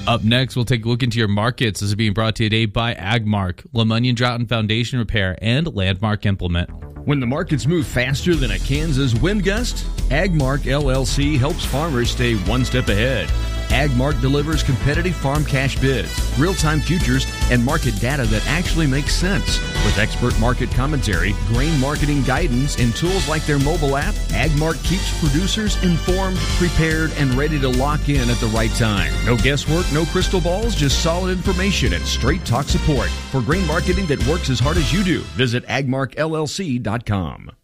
Up next, we'll take a look into your markets. This is being brought to you today by Agmark, Lemunion Drought and Foundation Repair, and Landmark Implement. When the markets move faster than a Kansas wind gust, Agmark LLC helps farmers stay one step ahead. Agmark delivers competitive farm cash bids, real-time futures, and market data that actually makes sense. With expert market commentary, grain marketing guidance, and tools like their mobile app, Agmark keeps producers informed, prepared, and ready to lock in at the right time. No guesswork, no crystal balls, just solid information and straight talk support. For grain marketing that works as hard as you do, visit agmarkllc.com.